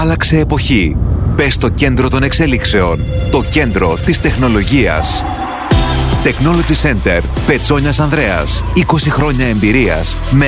άλλαξε εποχή. Μπες στο κέντρο των εξελίξεων. Το κέντρο της τεχνολογίας. Technology Center, Πετσόνιας Ανδρέας. 20 χρόνια εμπειρίας με